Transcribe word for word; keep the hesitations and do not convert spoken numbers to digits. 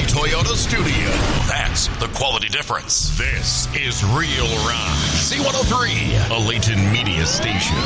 Toyota studio. That's the quality difference. This is Real Rock. C one oh three, a Leighton Media station.